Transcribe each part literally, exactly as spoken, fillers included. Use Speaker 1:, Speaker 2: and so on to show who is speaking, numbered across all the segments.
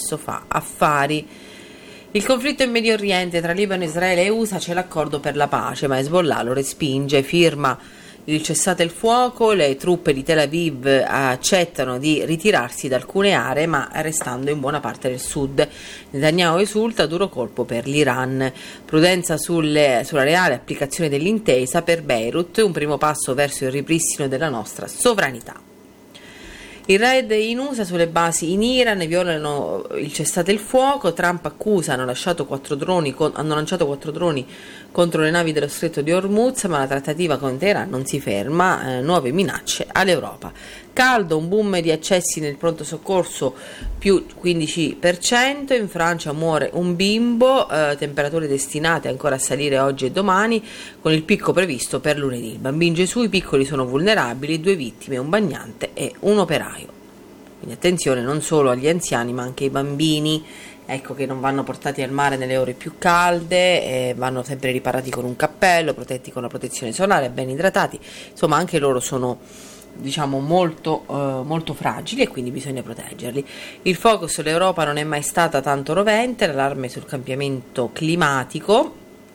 Speaker 1: adesso fa affari. Il conflitto in Medio Oriente tra Libano, Israele e U S A, c'è l'accordo per la pace, ma Hezbollah lo respinge, firma il cessate il fuoco, le truppe di Tel Aviv accettano di ritirarsi da alcune aree ma restando in buona parte del sud. Netanyahu esulta, duro colpo per l'Iran. Prudenza sulle, sulla reale applicazione dell'intesa per Beirut, un primo passo verso il ripristino della nostra sovranità. Il raid in U S A sulle basi in Iran violano il cessate il fuoco. Trump accusa hanno lasciato quattro droni con, hanno lanciato quattro droni contro le navi dello stretto di Hormuz, ma la trattativa con Teheran non si ferma, eh, nuove minacce all'Europa. Caldo, un boom di accessi nel pronto soccorso più quindici per cento, in Francia muore un bimbo, eh, temperature destinate ancora a salire oggi e domani con il picco previsto per lunedì. Il bambino Gesù, i piccoli sono vulnerabili, due vittime, un bagnante e un operaio. Quindi attenzione non solo agli anziani ma anche ai bambini, ecco, che non vanno portati al mare nelle ore più calde, eh, vanno sempre riparati con un cappello, protetti con la protezione solare, ben idratati, insomma anche loro sono, diciamo, molto, eh, molto fragili e quindi bisogna proteggerli. Il focus sull'Europa non è mai stata tanto rovente, l'allarme sul cambiamento climatico.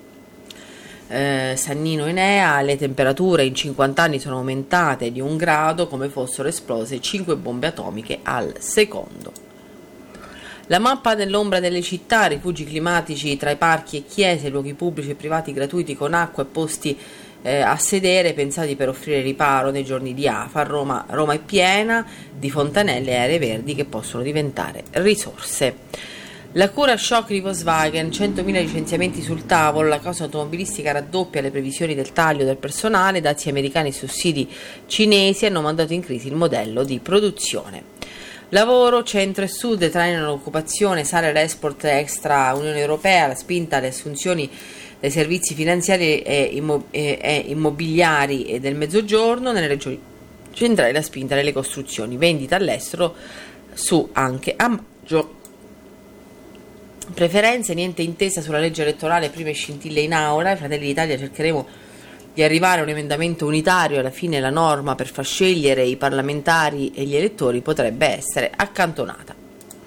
Speaker 1: Eh, Sannino Enea, le temperature in cinquanta anni sono aumentate di un grado come fossero esplose cinque bombe atomiche al secondo. La mappa nell'ombra delle città, rifugi climatici tra i parchi e chiese, luoghi pubblici e privati gratuiti con acqua e posti eh, a sedere pensati per offrire riparo nei giorni di afa. Roma, Roma è piena di fontanelle e aree verdi che possono diventare risorse. La cura shock di Volkswagen, centomila licenziamenti sul tavolo, la causa automobilistica raddoppia le previsioni del taglio del personale, dazi americani e sussidi cinesi hanno mandato in crisi il modello di produzione. Lavoro, centro e sud trainano l'occupazione, sale l'export extra Unione Europea, la spinta alle assunzioni dei servizi finanziari e, immo- e, e immobiliari e del mezzogiorno, nelle regioni centrali la spinta nelle costruzioni, vendita all'estero su anche a maggio. Preferenze, niente intesa sulla legge elettorale, prime scintille in aula, i Fratelli d'Italia cercheremo di arrivare a un emendamento unitario, alla fine la norma per far scegliere i parlamentari e gli elettori potrebbe essere accantonata.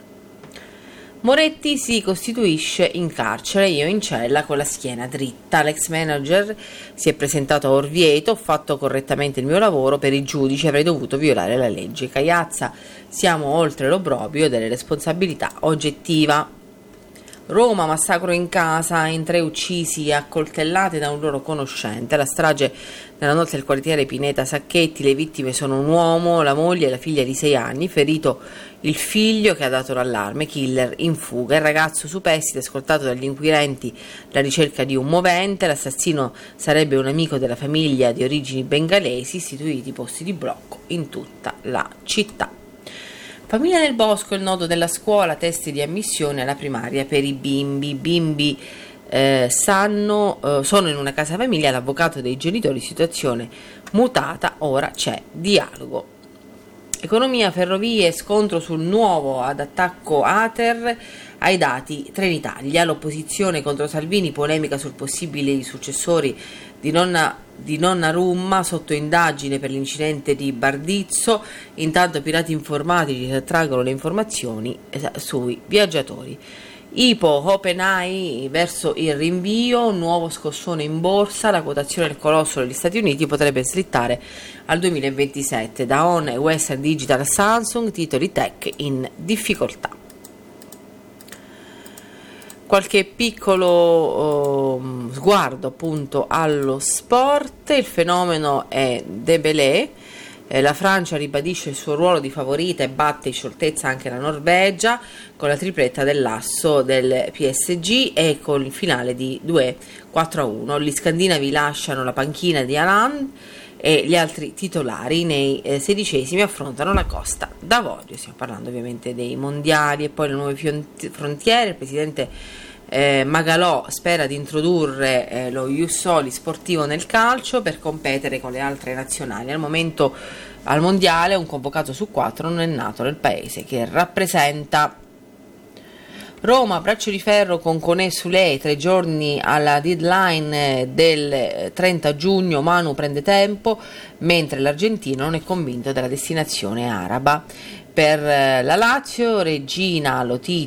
Speaker 1: Moretti si costituisce in carcere, io in cella con la schiena dritta. L'ex manager si è presentato a Orvieto, ho fatto correttamente il mio lavoro, per i giudici avrei dovuto violare la legge. Cagliazza, siamo oltre l'obbrobrio delle responsabilità oggettiva. Roma, massacro in casa, in tre uccisi e accoltellati da un loro conoscente. La strage nella notte del quartiere Pineta Sacchetti, le vittime sono un uomo, la moglie e la figlia di sei anni, ferito il figlio che ha dato l'allarme, killer in fuga. Il ragazzo superstite, scortato dagli inquirenti alla ricerca di un movente, l'assassino sarebbe un amico della famiglia di origini bengalesi, istituiti posti di blocco in tutta la città. Famiglia nel bosco, il nodo della scuola, test di ammissione alla primaria per i bimbi. Bimbi eh, sanno, eh, sono in una casa famiglia, l'avvocato dei genitori, situazione mutata, ora c'è dialogo. Economia, ferrovie, scontro sul nuovo ad attacco Ater ai dati Trenitalia, l'opposizione contro Salvini, polemica sul possibili successori di nonna di Donnarumma, sotto indagine per l'incidente di Bardizzo. Intanto pirati informatici traggono le informazioni sui viaggiatori. Ipo, OpenAI verso il rinvio, un nuovo scossone in borsa, la quotazione del colosso degli Stati Uniti potrebbe slittare al duemilaventisette. Daon e Western Digital, Samsung, titoli tech in difficoltà. Qualche piccolo uh, sguardo appunto allo sport. Il fenomeno è Dembélé, eh, la Francia ribadisce il suo ruolo di favorita e batte in scioltezza anche la Norvegia con la tripletta dell'asso del P S G e con il finale di due quattro a uno. Gli scandinavi lasciano la panchina di Haaland e gli altri titolari nei eh, sedicesimi affrontano la Costa d'Avorio. Stiamo parlando ovviamente dei mondiali. E poi le nuove fiont- frontiere. Il presidente eh, Magalò spera di introdurre eh, lo Ius Soli sportivo nel calcio per competere con le altre nazionali. Al momento al mondiale un convocato su quattro non è nato nel paese che rappresenta. Roma, braccio di ferro con Koné Soulé, tre giorni alla deadline del trenta giugno, Manu prende tempo, mentre l'argentino non è convinto della destinazione araba. Per la Lazio, Regina, Lotito